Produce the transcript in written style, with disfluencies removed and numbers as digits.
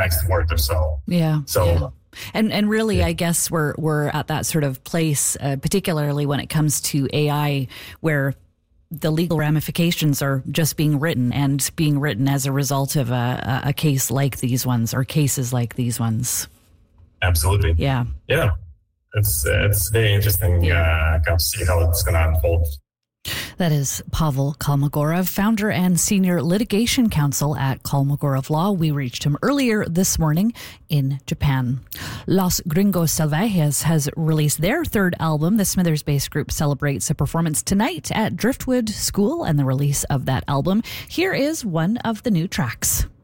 next word or so. Yeah. So. Yeah. And really, I guess we're at that sort of place, particularly when it comes to AI, where the legal ramifications are just being written as a result of a case like these ones or cases like these ones. Absolutely. Yeah. Yeah. It's very interesting to see how it's going to unfold. That is Pavel Kolmogorov, founder and senior litigation counsel at Kolmogorov Law. We reached him earlier this morning in Japan. Los Gringos Salvajes has released their third album. The Smithers-based group celebrates a performance tonight at Driftwood School and the release of that album. Here is one of the new tracks.